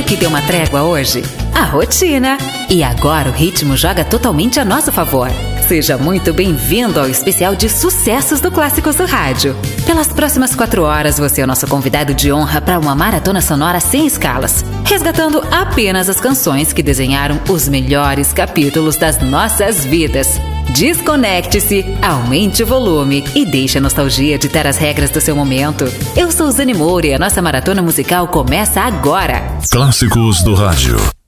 Sabe o que deu uma trégua hoje? A rotina. E agora o ritmo joga totalmente a nosso favor. Seja muito bem-vindo ao especial de sucessos do Clássicos do Rádio. Pelas próximas 4 horas, você é o nosso convidado de honra para uma maratona sonora sem escalas, resgatando apenas as canções que desenharam os melhores capítulos das nossas vidas. Desconecte-se, aumente o volume e deixe a nostalgia ditar as regras do seu momento. Eu sou Zane Moura e a nossa maratona musical começa agora. Clássicos do Rádio.